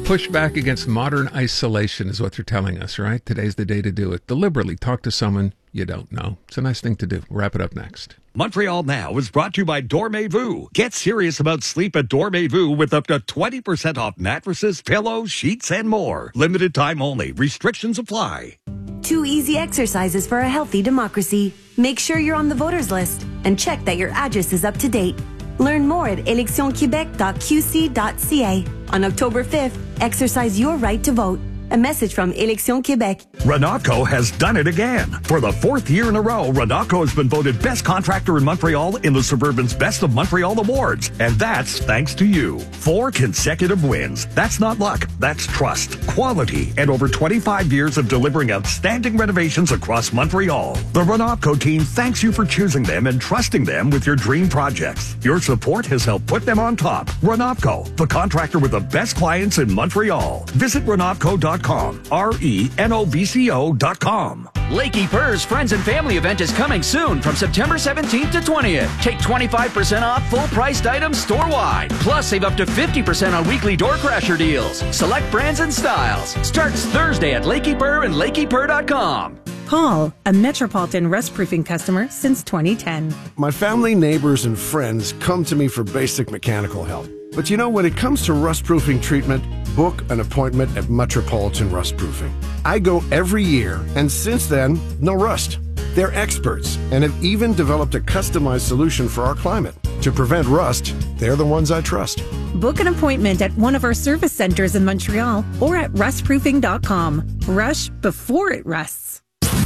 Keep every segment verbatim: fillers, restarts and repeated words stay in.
push back against modern isolation is what they're telling us, right? Today's the day to do it. Deliberately talk to someone you don't know. It's a nice thing to do. We'll wrap it up next. Montreal Now is brought to you by Dormez-vous. Get serious about sleep at Dormez-vous with up to twenty percent off mattresses, pillows, sheets, and more. Limited time only. Restrictions apply. Two easy exercises for a healthy democracy. Make sure you're on the voters list and check that your address is up to date. Learn more at elections quebec dot q c dot c a. On October fifth, exercise your right to vote. A message from Élections Québec. Renatco has done it again. For the fourth year in a row, Renatco has been voted best contractor in Montreal in the Suburban's Best of Montreal Awards. And that's thanks to you. Four consecutive wins. That's not luck. That's trust, quality, and over twenty-five years of delivering outstanding renovations across Montreal. The Renatco team thanks you for choosing them and trusting them with your dream projects. Your support has helped put them on top. Renatco, the contractor with the best clients in Montreal. Visit renatco dot com. R E N O V C O dot com. Lakey Purr's Friends and Family event is coming soon from September seventeenth to twentieth. Take twenty-five percent off full-priced items store-wide. Plus, save up to fifty percent on weekly door crasher deals. Select brands and styles. Starts Thursday at Lakey Purr and lakey purr dot com. Paul, a Metropolitan rust-proofing customer since twenty ten. My family, neighbors, and friends come to me for basic mechanical help. But you know, when it comes to rust-proofing treatment, book an appointment at Metropolitan Rust-Proofing. I go every year, and since then, no rust. They're experts and have even developed a customized solution for our climate. To prevent rust, they're the ones I trust. Book an appointment at one of our service centers in Montreal or at rust proofing dot com. Rush before it rusts.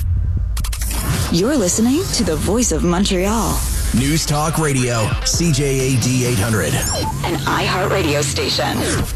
You're listening to the Voice of Montreal. News Talk Radio, C J A D eight hundred. An iHeartRadio station.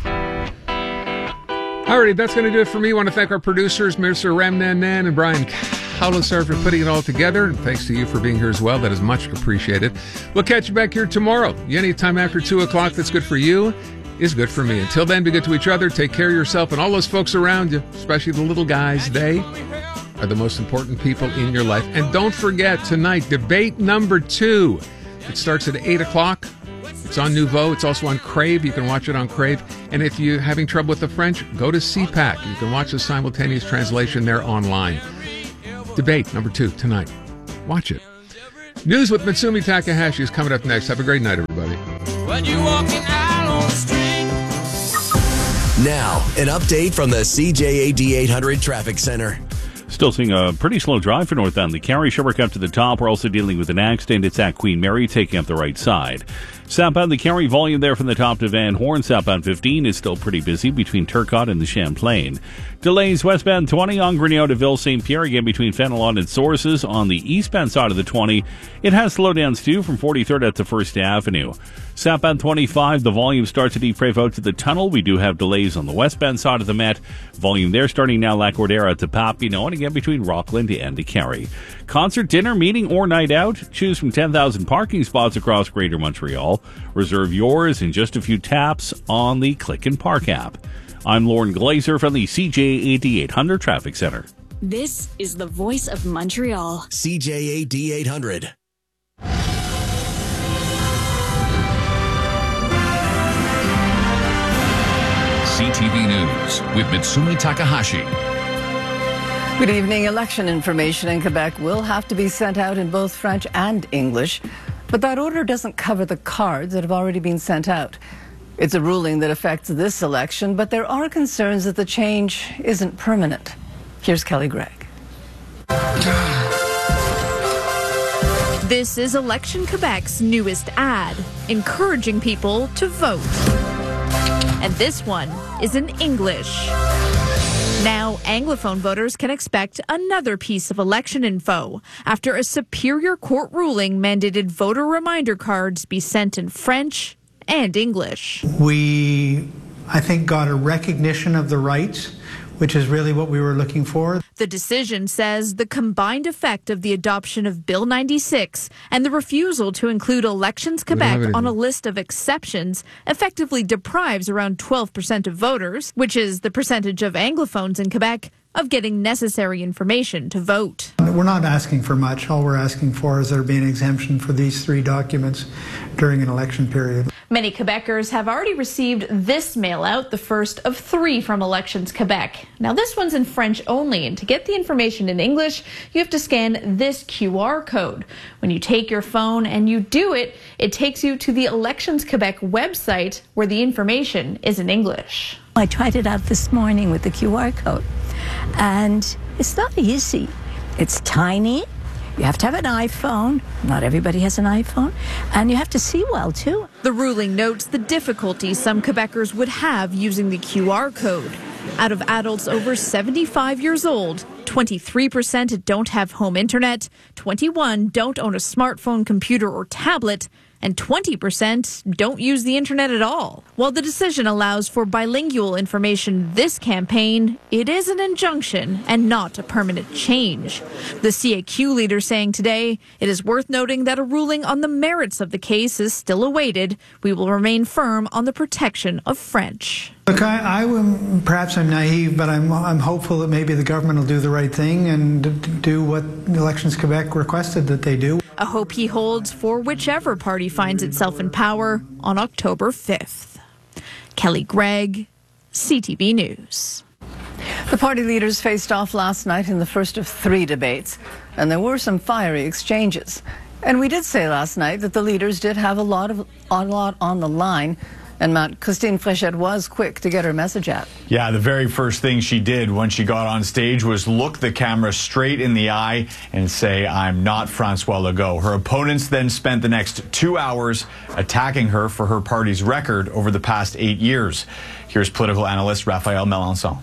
Alrighty, that's going to do it for me. I want to thank our producers, Mister Ramnanan and Brian Howlisar, for putting it all together. And thanks to you for being here as well. That is much appreciated. We'll catch you back here tomorrow. Anytime after two o'clock that's good for you is good for me. Until then, be good to each other. Take care of yourself and all those folks around you, especially the little guys. They are the most important people in your life. And don't forget, tonight, debate number two. It starts at eight o'clock. It's on Nouveau. It's also on Crave. You can watch it on Crave. And if you're having trouble with the French, go to C PAC. You can watch the simultaneous translation there online. Debate number two tonight. Watch it. News with Mitsumi Takahashi is coming up next. Have a great night, everybody. When you're walking out on the street. Now, an update from the C J A D eight hundred Traffic Center. Still seeing a pretty slow drive for northbound. The Carrie Sherbrooke up to the top. We're also dealing with an accident. It's at Queen Mary, taking up the right side. Southbound, the Carrie volume there from the top to Van Horn. Southbound fifteen is still pretty busy between Turcotte and the Champlain. Delays westbound twenty on Grignard to Ville Saint Pierre, again between Fenelon and Sources. On the eastbound side of the twenty, it has slowdowns too from forty-third up to First Avenue. Southbound twenty-five, the volume starts at Yves Prévost to the tunnel. We do have delays on the westbound side of the Met. Volume there starting now Lacordaire to Papineau, and again between Rockland and Carrie. Concert, dinner, meeting, or night out. Choose from ten thousand parking spots across Greater Montreal. Reserve yours in just a few taps on the Click and Park app. I'm Lauren Glazer from the C J A D eight hundred Traffic Center. This is the Voice of Montreal. C J A D eight hundred. C T V News with Mitsumi Takahashi. Good evening. Election information in Quebec will have to be sent out in both French and English, but that order doesn't cover the cards that have already been sent out. It's a ruling that affects this election, but there are concerns that the change isn't permanent. Here's Kelly Gregg. This is Election Quebec's newest ad, encouraging people to vote. And this one is in English. Now, Anglophone voters can expect another piece of election info after a Superior Court ruling mandated voter reminder cards be sent in French and English. We, I think, got a recognition of the rights, which is really what we were looking for. The decision says the combined effect of the adoption of Bill ninety-six and the refusal to include Elections Quebec on a list of exceptions effectively deprives around twelve percent of voters, which is the percentage of Anglophones in Quebec, of getting necessary information to vote. We're not asking for much. All we're asking for is there be an exemption for these three documents during an election period. Many Quebecers have already received this mail out, the first of three from Elections Quebec. Now this one's in French only, and to get the information in English, you have to scan this Q R code. When you take your phone and you do it, it takes you to the Elections Quebec website where the information is in English. I tried it out this morning with the Q R code, and it's not easy. It's tiny. You have to have an iPhone. Not everybody has an iPhone. And you have to see well, too. The ruling notes the difficulty some Quebecers would have using the Q R code. Out of adults over seventy-five years old, twenty-three percent don't have home internet, twenty-one don't own a smartphone, computer, or tablet, and twenty percent don't use the internet at all. While the decision allows for bilingual information this campaign, it is an injunction and not a permanent change. The C A Q leader saying today, it is worth noting that a ruling on the merits of the case is still awaited. We will remain firm on the protection of French. Look, I, I perhaps I'm naive, but I'm, I'm hopeful that maybe the government will do the right thing and do what Elections Quebec requested that they do. A hope he holds for whichever party finds itself in power on October fifth. Kelly Gregg, C T V News. The party leaders faced off last night in the first of three debates, and there were some fiery exchanges. And we did say last night that the leaders did have a lot of a lot on the line. And Matt, Christine Fréchette was quick to get her message out. Yeah, the very first thing she did when she got on stage was look the camera straight in the eye and say, "I'm not François Legault." Her opponents then spent the next two hours attacking her for her party's record over the past eight years. Here's political analyst Raphaël Melançon.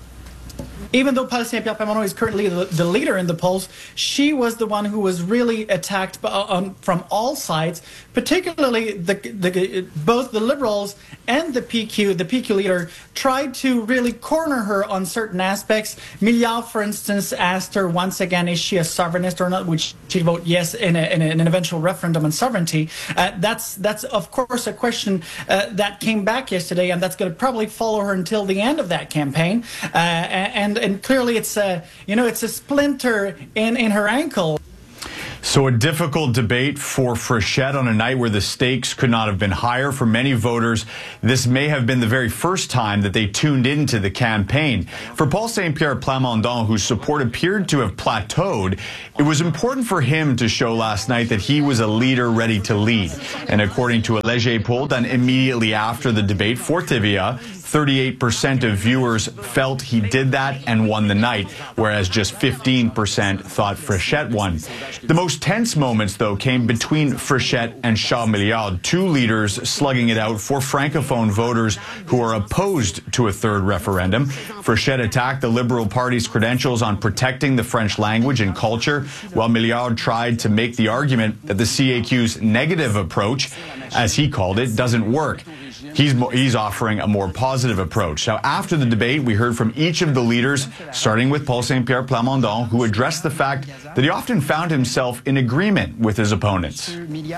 Even though Paul Saint-Pierre Plamondon is currently the, the leader in the polls, she was the one who was really attacked by, um, from all sides, particularly the, the, both the Liberals and the P Q. The P Q leader tried to really corner her on certain aspects. Milliard, for instance, asked her once again, is she a sovereignist or not, which she'd vote yes in, a, in, a, in an eventual referendum on sovereignty. Uh, that's, that's, of course, a question uh, that came back yesterday, and that's going to probably follow her until the end of that campaign. Uh, and And clearly, it's a you know it's a splinter in in her ankle. So a difficult debate for Fréchette on a night where the stakes could not have been higher for many voters. This may have been the very first time that they tuned into the campaign. For Paul Saint-Pierre Plamondon, whose support appeared to have plateaued, it was important for him to show last night that he was a leader ready to lead. And according to a Léger poll done immediately after the debate for T V A, thirty-eight percent of viewers felt he did that and won the night, whereas just fifteen percent thought Fréchette won. The most tense moments, though, came between Fréchette and Charles Milliard, two leaders slugging it out for Francophone voters who are opposed to a third referendum. Fréchette attacked the Liberal Party's credentials on protecting the French language and culture, while Milliard tried to make the argument that the C A Q's negative approach, as he called it, doesn't work. He's, he's offering a more positive approach. Now, after the debate, we heard from each of the leaders, starting with Paul Saint-Pierre Plamondon, who addressed the fact that he often found himself in agreement with his opponents.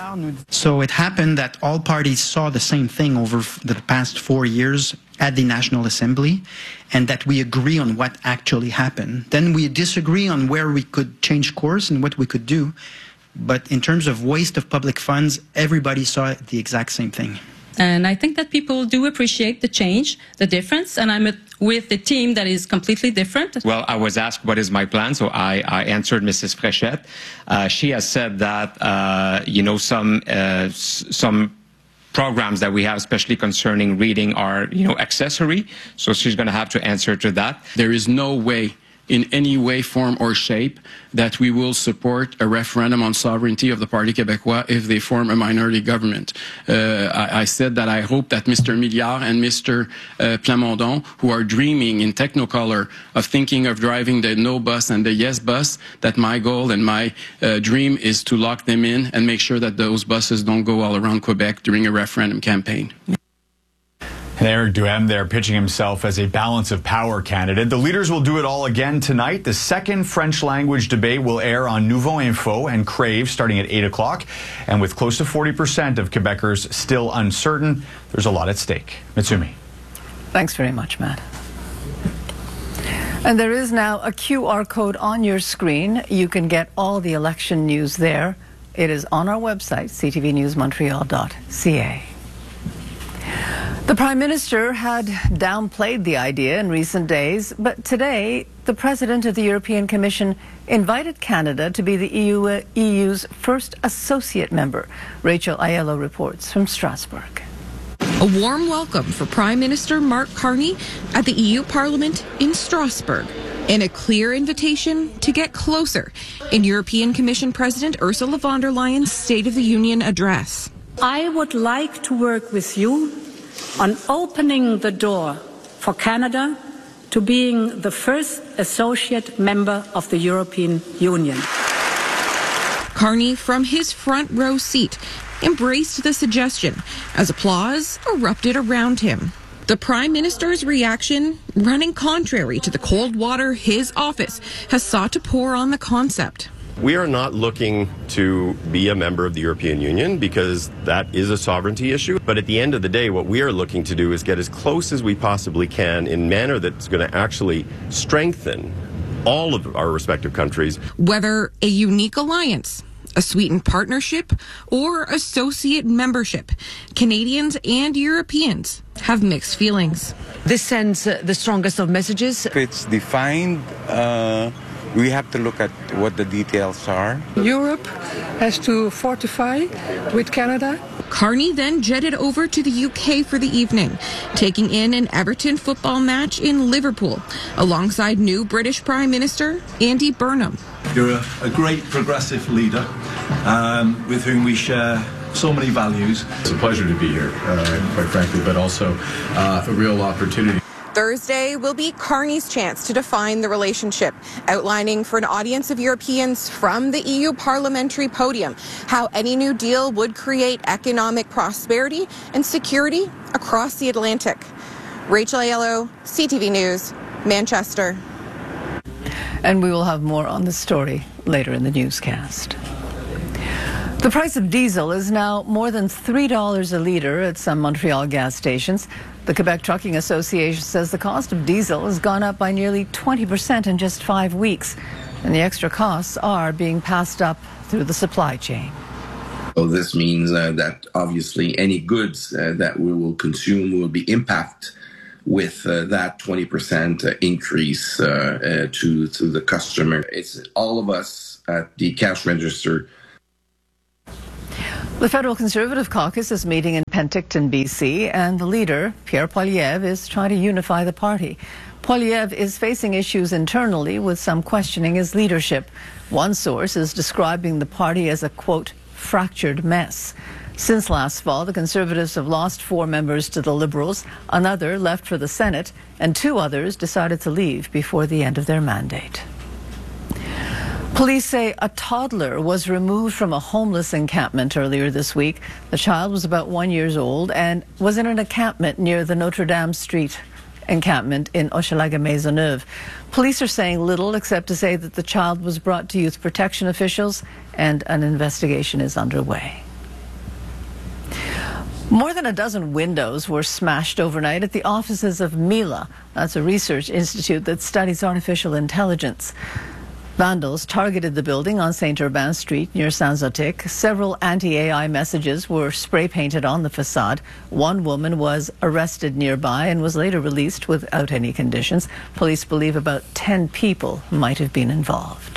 So it happened that all parties saw the same thing over the past four years at the National Assembly, and that we agree on what actually happened. Then we disagree on where we could change course and what we could do. But in terms of waste of public funds, everybody saw the exact same thing. And I think that people do appreciate the change, the difference, and I'm with a team that is completely different. Well, I was asked what is my plan, so I, I answered Missus Fréchette. Uh, she has said that, uh, you know, some, uh, some programs that we have, especially concerning reading, are, you know, accessory, so she's going to have to answer to that. There is no way, in any way, form, or shape, that we will support a referendum on sovereignty of the Parti Québécois if they form a minority government. Uh, I, I said that I hope that Mister Milliard and Mister Uh, Plamondon, who are dreaming in Technicolor of thinking of driving the no bus and the yes bus, that my goal and my uh, dream is to lock them in and make sure that those buses don't go all around Quebec during a referendum campaign. And Eric Duhem there pitching himself as a balance of power candidate. The leaders will do it all again tonight. The second French language debate will air on Nouveau Info and Crave starting at eight o'clock. And with close to forty percent of Quebecers still uncertain, there's a lot at stake. Mitsumi. Thanks very much, Matt. And there is now a Q R code on your screen. You can get all the election news there. It is on our website, c t v news montreal dot c a. The Prime Minister had downplayed the idea in recent days, but today the President of the European Commission invited Canada to be the E U, uh, E U's first associate member. Rachel Aiello reports from Strasbourg. A warm welcome for Prime Minister Mark Carney at the E U Parliament in Strasbourg, and a clear invitation to get closer in European Commission President Ursula von der Leyen's State of the Union address. I would like to work with you on opening the door for Canada to being the first associate member of the European Union. Carney, from his front row seat, embraced the suggestion as applause erupted around him. The Prime Minister's reaction running contrary to the cold water his office has sought to pour on the concept. We are not looking to be a member of the European Union because that is a sovereignty issue. But at the end of the day, what we are looking to do is get as close as we possibly can in a manner that's going to actually strengthen all of our respective countries. Whether a unique alliance, a sweetened partnership, or associate membership, Canadians and Europeans have mixed feelings. This sends uh, the strongest of messages. If it's defined, uh, we have to look at what the details are. Europe has to fortify with Canada. Carney then jetted over to the U K for the evening, taking in an Everton football match in Liverpool, alongside new British Prime Minister Andy Burnham. You're a, a great progressive leader um, with whom we share so many values. It's a pleasure to be here, uh, quite frankly, but also uh, a real opportunity. Thursday will be Carney's chance to define the relationship, outlining for an audience of Europeans from the E U parliamentary podium how any new deal would create economic prosperity and security across the Atlantic. Rachel Aiello, C T V News, Manchester. And we will have more on the story later in the newscast. The price of diesel is now more than three dollars a litre at some Montreal gas stations. The Quebec Trucking Association says the cost of diesel has gone up by nearly twenty percent in just five weeks, and the extra costs are being passed up through the supply chain. So this means uh, that obviously any goods uh, that we will consume will be impacted with uh, that twenty percent increase uh, uh, to, to the customer. It's all of us at the cash register. The Federal Conservative Caucus is meeting in Penticton, B C, and the leader, Pierre Poilievre, is trying to unify the party. Poilievre is facing issues internally, with some questioning his leadership. One source is describing the party as a, quote, fractured mess. Since last fall, the Conservatives have lost four members to the Liberals, another left for the Senate, and two others decided to leave before the end of their mandate. Police say a toddler was removed from a homeless encampment earlier this week. The child was about one year old and was in an encampment near the Notre Dame Street encampment in Hochelaga Maisonneuve. Police are saying little except to say that the child was brought to youth protection officials and an investigation is underway. More than a dozen windows were smashed overnight at the offices of Mila. That's a research institute that studies artificial intelligence. Vandals targeted the building on Saint Urbain Street near Saint-Zotique. Several anti-A I messages were spray-painted on the facade. One woman was arrested nearby and was later released without any conditions. Police believe about ten people might have been involved.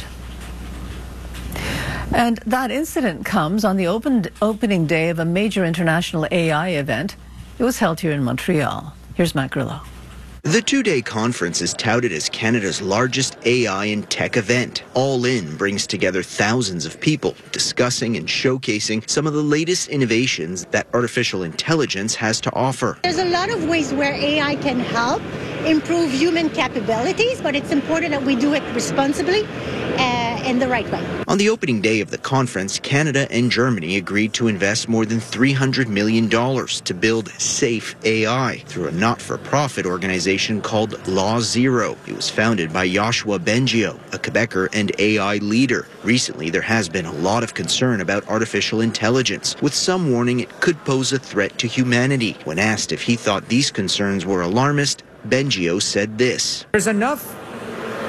And that incident comes on the open, opening day of a major international A I event. It was held here in Montreal. Here's Matt Grillo. The two-day conference is touted as Canada's largest A I and tech event. All In brings together thousands of people discussing and showcasing some of the latest innovations that artificial intelligence has to offer. There's a lot of ways where A I can help improve human capabilities, but it's important that we do it responsibly uh, in the right way. On the opening day of the conference, Canada and Germany agreed to invest more than three hundred million dollars to build Safe A I through a not-for-profit organization called Law Zero. It was founded by Yoshua Bengio, a Quebecer and A I leader. Recently, there has been a lot of concern about artificial intelligence, with some warning it could pose a threat to humanity. When asked if he thought these concerns were alarmist, Bengio said this. There's enough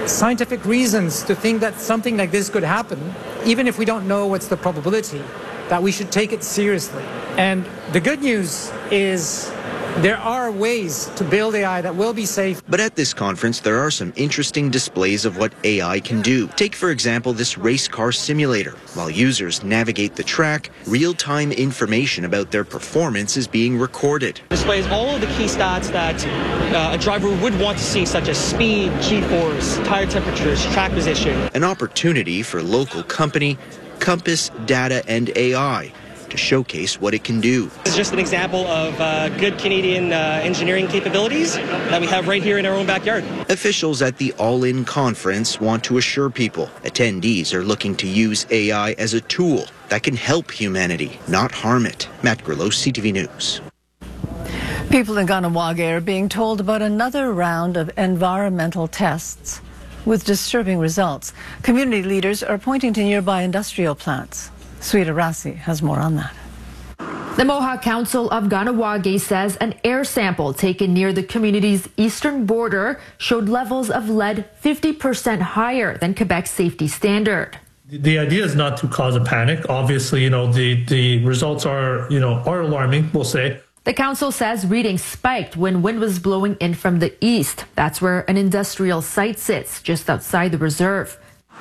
scientific reasons to think that something like this could happen, even if we don't know what's the probability, that we should take it seriously. And the good news is there are ways to build A I that will be safe. But at this conference, there are some interesting displays of what A I can do. Take, for example, this race car simulator. While users navigate the track, real-time information about their performance is being recorded. Displays all of the key stats that uh, a driver would want to see, such as speed, G-force, tire temperatures, track position. An opportunity for local company Compass Data and A I to showcase what it can do. This is just an example of uh, good Canadian uh, engineering capabilities that we have right here in our own backyard. Officials at the All-In conference want to assure people attendees are looking to use A I as a tool that can help humanity, not harm it. Matt Grillo, C T V News. People in Kahnawake are being told about another round of environmental tests with disturbing results. Community leaders are pointing to nearby industrial plants. Sweeta Rassi has more on that. The Mohawk Council of Kahnawake says an air sample taken near the community's eastern border showed levels of lead fifty percent higher than Quebec's safety standard. The idea is not to cause a panic. Obviously, you know, the, the results are, you know, are alarming, we'll say. The council says readings spiked when wind was blowing in from the east. That's where an industrial site sits, just outside the reserve.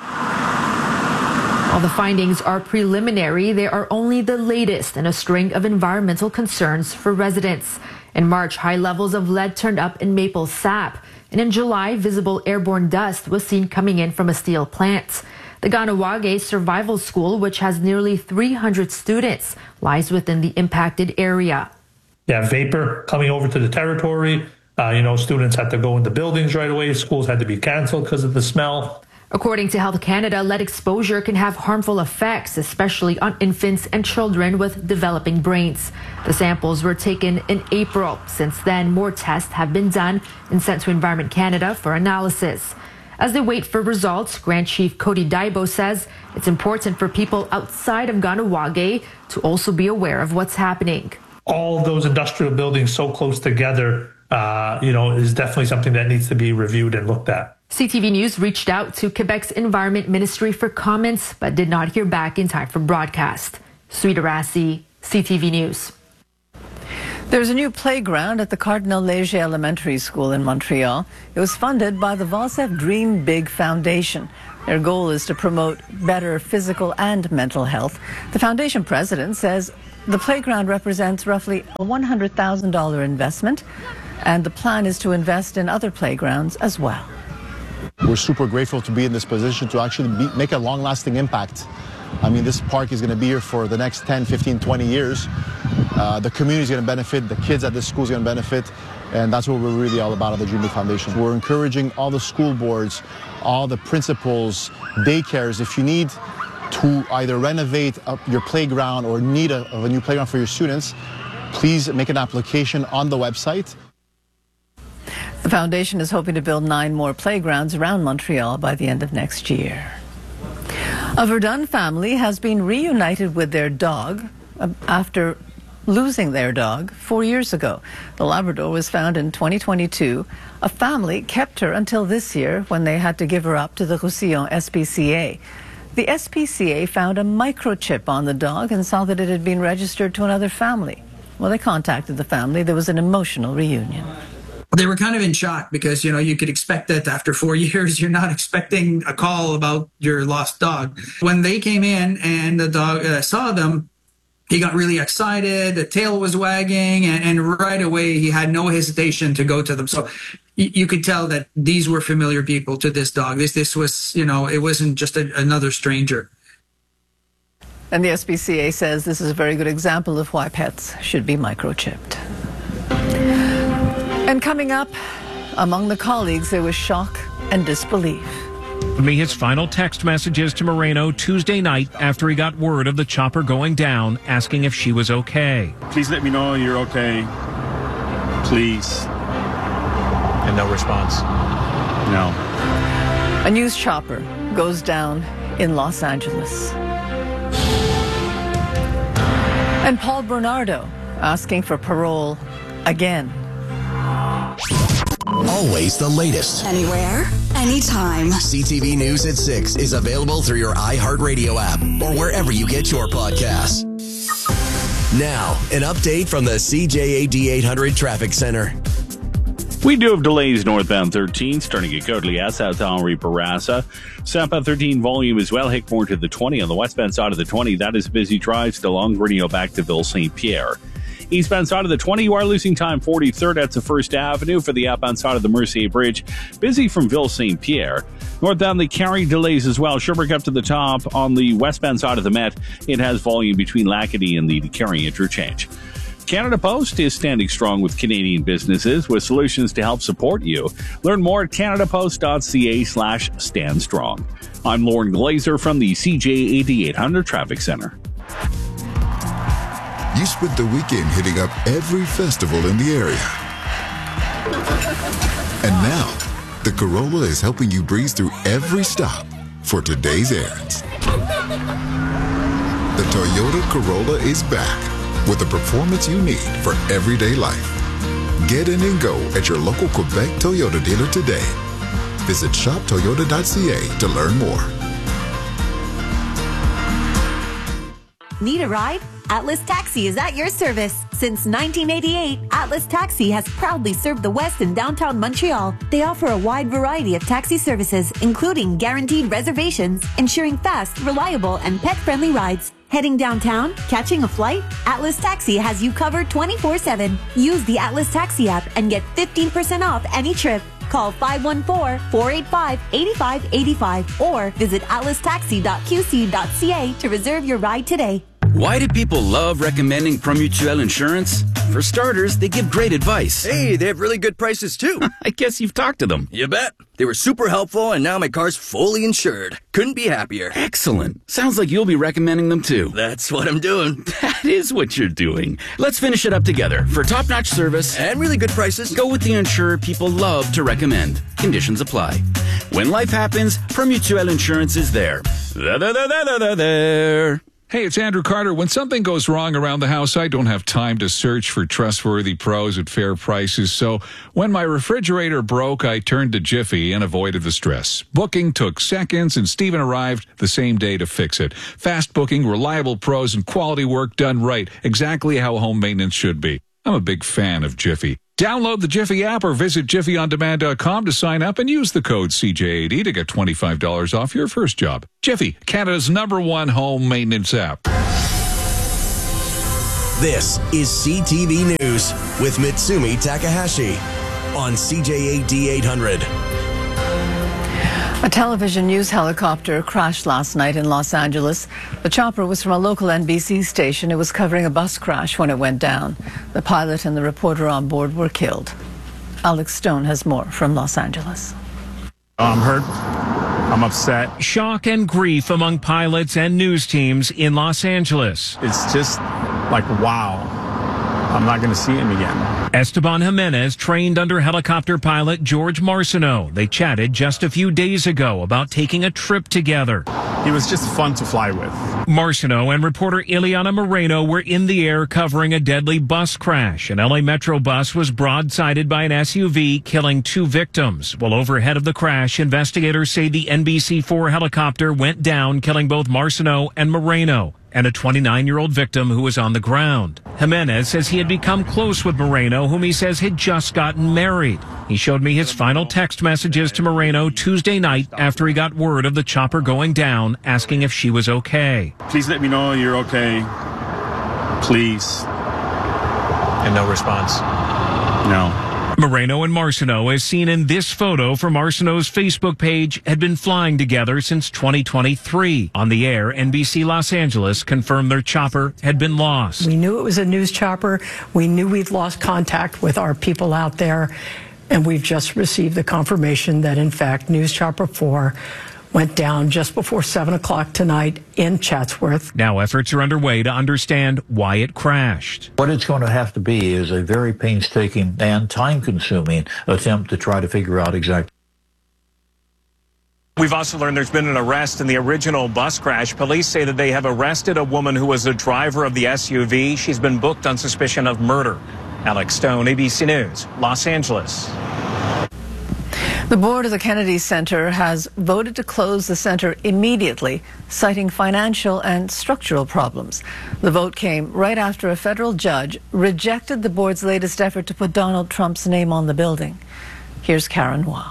While the findings are preliminary, they are only the latest in a string of environmental concerns for residents. In March, high levels of lead turned up in maple sap. And in July, visible airborne dust was seen coming in from a steel plant. The Kahnawake Survival School, which has nearly three hundred students, lies within the impacted area. Yeah, vapor coming over to the territory. Uh, you know, students had to go into buildings right away. Schools had to be canceled because of the smell. According to Health Canada, lead exposure can have harmful effects, especially on infants and children with developing brains. The samples were taken in April. Since then, more tests have been done and sent to Environment Canada for analysis. As they wait for results, Grand Chief Cody Daibo says it's important for people outside of Kahnawake to also be aware of what's happening. All those industrial buildings so close together, uh, you know, is definitely something that needs to be reviewed and looked at. C T V News reached out to Quebec's Environment Ministry for comments, but did not hear back in time for broadcast. Sweeta Rassi, C T V News. There's a new playground at the Cardinal Léger Elementary School in Montreal. It was funded by the Valsef Dream Big Foundation. Their goal is to promote better physical and mental health. The foundation president says the playground represents roughly a one hundred thousand dollars investment, and the plan is to invest in other playgrounds as well. We're super grateful to be in this position to actually be, make a long-lasting impact. I mean, this park is going to be here for the next ten, fifteen, twenty years. Uh, the community is going to benefit, the kids at this school is going to benefit, and that's what we're really all about at the Dream Big Foundation. We're encouraging all the school boards, all the principals, daycares, if you need to either renovate your playground or need a, of a new playground for your students, please make an application on the website. The foundation is hoping to build nine more playgrounds around Montreal by the end of next year. A Verdun family has been reunited with their dog after losing their dog four years ago. The Labrador was found in twenty twenty-two. A family kept her until this year when they had to give her up to the Roussillon S P C A. The S P C A found a microchip on the dog and saw that it had been registered to another family. Well, they contacted the family. There was an emotional reunion. They were kind of in shock because, you know, you could expect that after four years, you're not expecting a call about your lost dog. When they came in and the dog uh, saw them, he got really excited. The tail was wagging, and, and right away he had no hesitation to go to them. So you, you could tell that these were familiar people to this dog. This, this was, you know, it wasn't just a, another stranger. And the S P C A says this is a very good example of why pets should be microchipped. And coming up, among the colleagues, there was shock and disbelief. Me his final text messages to Moreno Tuesday night after he got word of the chopper going down, asking if she was okay. Please let me know you're okay. Please. And no response. No. A news chopper goes down in Los Angeles. And Paul Bernardo asking for parole again. Always the latest. Anywhere, anytime. C T V News at six is available through your iHeartRadio app or wherever you get your podcasts. Now, an update from the C J A D eight hundred Traffic Center. We do have delays northbound thirteen, starting at Côte-Liesse, south Henri Bourassa. Southbound thirteen volume as well, Hickmore to the twenty. On the westbound side of the twenty, that is a busy drive, still on Grigno back to Ville Saint Pierre. Eastbound side of the twenty, you are losing time forty-third at the First Avenue. For the outbound side of the Mercier Bridge, busy from Ville Saint Pierre. Northbound, they carry delays as well. Sherbrooke up to the top. On the westbound side of the Met, it has volume between Lacadie and the Carry interchange. Canada Post is standing strong with Canadian businesses with solutions to help support you. Learn more at canadapost.ca slash stand strong. I'm Lauren Glazer from the C J A D eight hundred Traffic Center. You spent the weekend hitting up every festival in the area. And now, the Corolla is helping you breeze through every stop for today's errands. The Toyota Corolla is back with the performance you need for everyday life. Get in and go at your local Quebec Toyota dealer today. Visit shop toyota dot c a to learn more. Need a ride? Atlas Taxi is at your service. Since nineteen eighty-eight, Atlas Taxi has proudly served the West and downtown Montreal. They offer a wide variety of taxi services, including guaranteed reservations, ensuring fast, reliable, and pet-friendly rides. Heading downtown? Catching a flight? Atlas Taxi has you covered twenty-four seven. Use the Atlas Taxi app and get fifteen percent off any trip. Call five one four, four eight five, eight five eight five or visit atlas taxi dot q c dot c a to reserve your ride today. Why do people love recommending Promutuel Insurance? For starters, they give great advice. Hey, they have really good prices too. I guess you've talked to them. You bet. They were super helpful and now my car's fully insured. Couldn't be happier. Excellent. Sounds like you'll be recommending them too. That's what I'm doing. That is what you're doing. Let's finish it up together. For top-notch service and really good prices, go with the insurer people love to recommend. Conditions apply. When life happens, Promutuel Insurance is there. There. Hey, it's Andrew Carter. When something goes wrong around the house, I don't have time to search for trustworthy pros at fair prices. So when my refrigerator broke, I turned to Jiffy and avoided the stress. Booking took seconds, and Steven arrived the same day to fix it. Fast booking, reliable pros, and quality work done right. Exactly how home maintenance should be. I'm a big fan of Jiffy. Download the Jiffy app or visit jiffy on demand dot com to sign up and use the code C J A D to get twenty-five dollars off your first job. Jiffy, Canada's number one home maintenance app. This is C T V News with Mitsumi Takahashi on C J A D eight hundred. A television news helicopter crashed last night in Los Angeles. The chopper was from a local N B C station. It was covering a bus crash when it went down. The pilot and the reporter on board were killed. Alex Stone has more from Los Angeles. I'm hurt. I'm upset. Shock and grief among pilots and news teams in Los Angeles. It's just like, wow. I'm not going to see him again. Esteban Jimenez trained under helicopter pilot George Marciano. They chatted just a few days ago about taking a trip together. He was just fun to fly with. Marciano and reporter Ileana Moreno were in the air covering a deadly bus crash. An L A Metro bus was broadsided by an S U V, killing two victims. While overhead of the crash, investigators say the N B C four helicopter went down, killing both Marciano and Moreno, and a twenty-nine-year-old victim who was on the ground. Jimenez says he had become close with Moreno, whom he says had just gotten married. He showed me his final text messages to Moreno Tuesday night after he got word of the chopper going down, asking if she was okay. Please let me know you're okay. Please. And no response? No. Moreno and Marciano, as seen in this photo from Marciano's Facebook page, had been flying together since twenty twenty-three. On the air, N B C Los Angeles confirmed their chopper had been lost. We knew it was a news chopper. We knew we'd lost contact with our people out there. And we've just received the confirmation that, in fact, News Chopper four went down just before seven o'clock tonight in Chatsworth. Now efforts are underway to understand why it crashed. What it's going to have to be is a very painstaking and time-consuming attempt to try to figure out exactly. We've also learned there's been an arrest in the original bus crash. Police say that they have arrested a woman who was the driver of the S U V. She's been booked on suspicion of murder. Alex Stone, A B C News, Los Angeles. The board of the Kennedy Center has voted to close the center immediately, citing financial and structural problems. The vote came right after a federal judge rejected the board's latest effort to put Donald Trump's name on the building. Here's Karen Hua.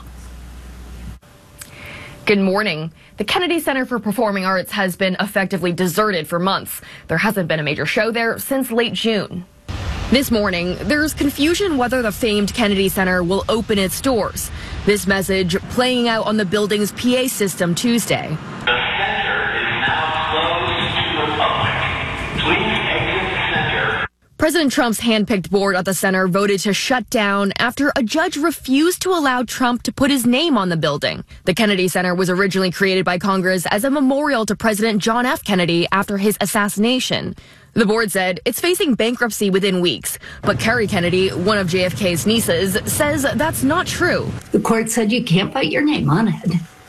Good morning. The Kennedy Center for Performing Arts has been effectively deserted for months. There hasn't been a major show there since late June. This morning, there's confusion whether the famed Kennedy Center will open its doors. This message playing out on the building's P A system Tuesday. The center is now closed to the public. Please exit the center. President Trump's handpicked board at the center voted to shut down after a judge refused to allow Trump to put his name on the building. The Kennedy Center was originally created by Congress as a memorial to President John F. Kennedy after his assassination. The board said it's facing bankruptcy within weeks, but Kerry Kennedy, one of J F K's nieces, says that's not true. The court said you can't put your name on it.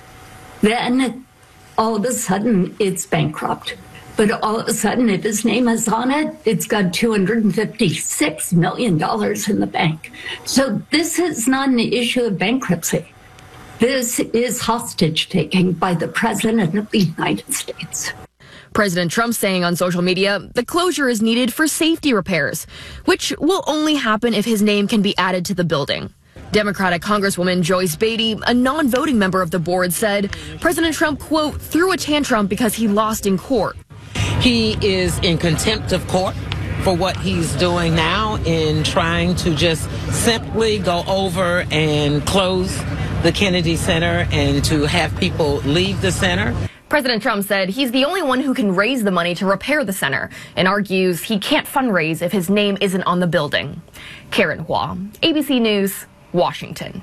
Then, all of a sudden, it's bankrupt. But all of a sudden, if his name is on it, it's got two hundred fifty-six million dollars in the bank. So this is not an issue of bankruptcy. This is hostage taking by the President of the United States. President Trump saying on social media the closure is needed for safety repairs, which will only happen if his name can be added to the building. Democratic Congresswoman Joyce Beatty, a non-voting member of the board, said President Trump, quote, threw a tantrum because he lost in court. He is in contempt of court for what he's doing now in trying to just simply go over and close the Kennedy Center and to have people leave the center. President Trump said he's the only one who can raise the money to repair the center and argues he can't fundraise if his name isn't on the building. Karen Hua, A B C News, Washington.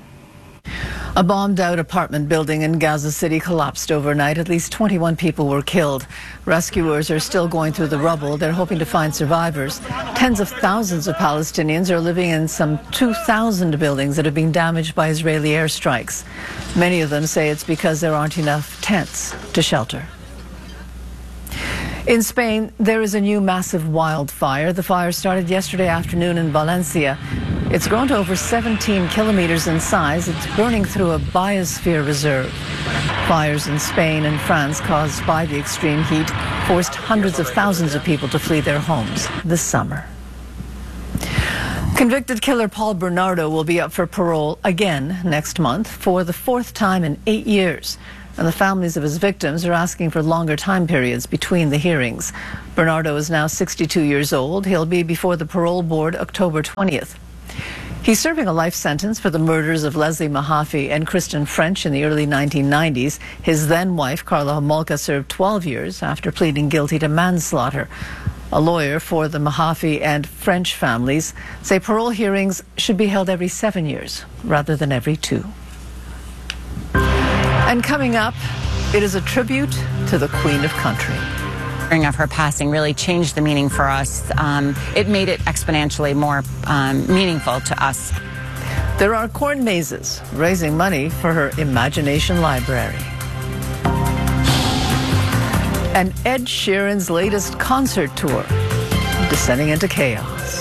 A bombed-out apartment building in Gaza City collapsed overnight. At least twenty-one people were killed. Rescuers are still going through the rubble. They're hoping to find survivors. Tens of thousands of Palestinians are living in some two thousand buildings that have been damaged by Israeli airstrikes. Many of them say it's because there aren't enough tents to shelter. In Spain, there is a new massive wildfire. The fire started yesterday afternoon in Valencia. It's grown to over seventeen kilometers in size. It's burning through a biosphere reserve. Fires in Spain and France caused by the extreme heat forced hundreds of thousands of people to flee their homes this summer. Convicted killer Paul Bernardo will be up for parole again next month for the fourth time in eight years. And the families of his victims are asking for longer time periods between the hearings. Bernardo is now sixty-two years old. He'll be before the parole board October twentieth. He's serving a life sentence for the murders of Leslie Mahaffey and Kristen French in the early nineteen nineties. His then-wife, Carla Homolka, served twelve years after pleading guilty to manslaughter. A lawyer for the Mahaffey and French families say parole hearings should be held every seven years rather than every two. And coming up, it is a tribute to the Queen of Country. Of her passing really changed the meaning for us. Um, it made it exponentially more um, meaningful to us. There are corn mazes raising money for her Imagination Library. And Ed Sheeran's latest concert tour, descending into chaos.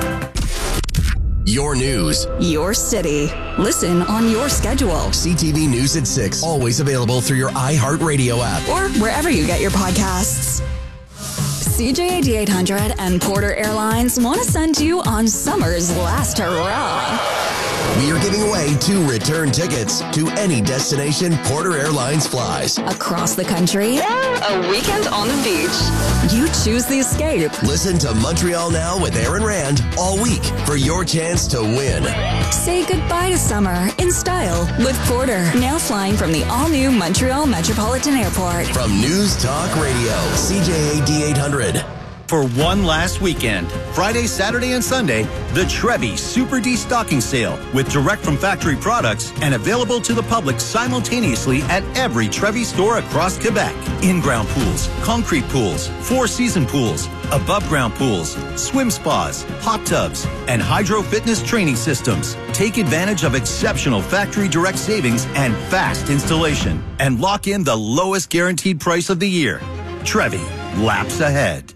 Your news. Your city. Listen on your schedule. C T V News at six. Always available through your iHeartRadio app. Or wherever you get your podcasts. C J A D eight hundred and Porter Airlines want to send you on summer's last hurrah. We are giving away two return tickets to any destination Porter Airlines flies. Across the country, a weekend on the beach. You choose the escape. Listen to Montreal Now with Aaron Rand all week for your chance to win. Say goodbye to summer in style with Porter. Now flying from the all-new Montreal Metropolitan Airport. From News Talk Radio, C J A D eight hundred. For one last weekend, Friday, Saturday, and Sunday, the Trevi Super De-Stocking Sale with direct from factory products and available to the public simultaneously at every Trevi store across Quebec. In-ground pools, concrete pools, four-season pools, above-ground pools, swim spas, hot tubs, and hydro fitness training systems. Take advantage of exceptional factory direct savings and fast installation and lock in the lowest guaranteed price of the year. Trevi, laps ahead.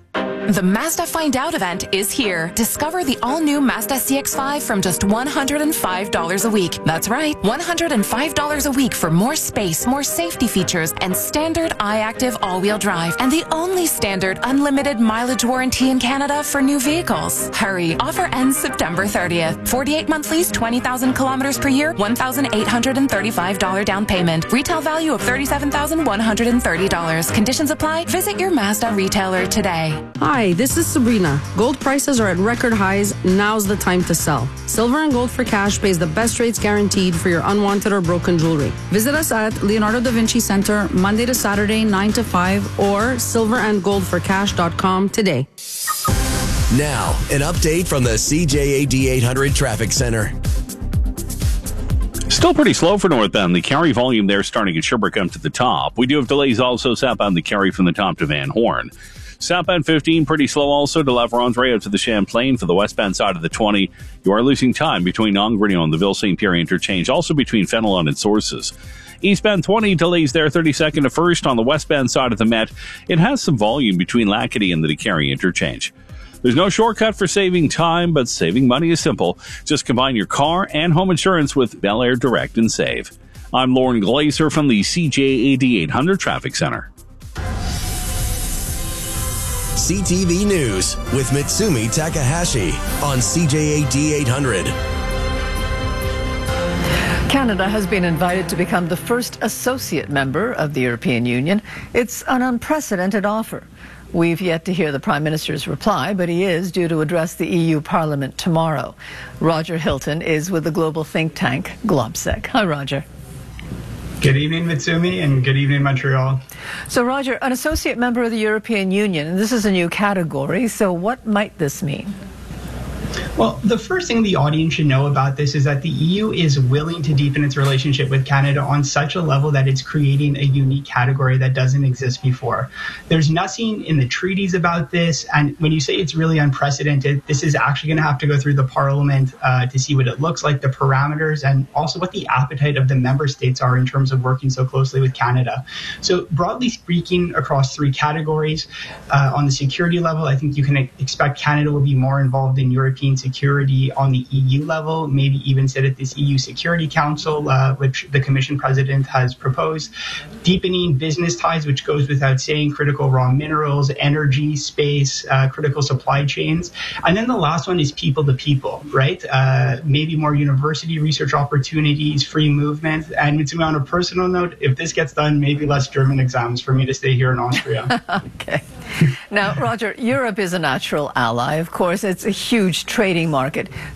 The Mazda Find Out event is here. Discover the all-new Mazda C X five from just one hundred five dollars a week. That's right, one hundred five dollars a week for more space, more safety features, and standard iActive all-wheel drive. And the only standard unlimited mileage warranty in Canada for new vehicles. Hurry, offer ends September thirtieth. forty-eight month lease, twenty thousand kilometers per year, one thousand eight hundred thirty-five dollars down payment. Retail value of thirty-seven thousand one hundred thirty dollars. Conditions apply. Visit your Mazda retailer today. Hi, this is Sabrina. Gold prices are at record highs. Now's the time to sell. Silver and Gold for Cash pays the best rates guaranteed for your unwanted or broken jewelry. Visit us at Leonardo da Vinci Center Monday to Saturday, nine to five, or silver and gold for cash dot com today. Now, an update from the C J A D eight hundred Traffic Center. Still pretty slow for northbound. The Carry volume there starting at Sherbrooke up to the top. We do have delays also southbound the Carry from the top to Van Horn. Southbound fifteen, pretty slow also to La Vérendrye out to the Champlain. For the westbound side of the twenty, you are losing time between Longueuil and the Ville-Saint Pierre interchange, also between Fenelon and Sources. Eastbound twenty, delays there, thirty-second to first. On the westbound side of the Met, it has some volume between Lackady and the DeCarry interchange. There's no shortcut for saving time, but saving money is simple. Just combine your car and home insurance with Bel Air Direct and Save. I'm Lauren Glazer from the C J A D eight hundred Traffic Center. C T V News with Mitsumi Takahashi on C J A D eight hundred. Canada has been invited to become the first associate member of the European Union. It's an unprecedented offer. We've yet to hear the Prime Minister's reply, but he is due to address the E U Parliament tomorrow. Roger Hilton is with the global think tank Globsec. Hi, Roger. Good evening, Mitsumi, and good evening, Montreal. So, Roger, an associate member of the European Union, and this is a new category, so what might this mean? Well, the first thing the audience should know about this is that the E U is willing to deepen its relationship with Canada on such a level that it's creating a unique category that doesn't exist before. There's nothing in the treaties about this, and when you say it's really unprecedented, this is actually going to have to go through the Parliament uh, to see what it looks like, the parameters, and also what the appetite of the member states are in terms of working so closely with Canada. So broadly speaking, across three categories, uh, on the security level, I think you can expect Canada will be more involved in European security on the E U level, maybe even sit at this E U Security Council, uh, which the Commission President has proposed. Deepening business ties, which goes without saying, critical raw minerals, energy, space, uh, critical supply chains. And then the last one is people to people, right? Uh, maybe more university research opportunities, free movement. And it's on a personal note, if this gets done, maybe less German exams for me to stay here in Austria. Okay. Now, Roger, Europe is a natural ally. Of course, it's a huge trading market.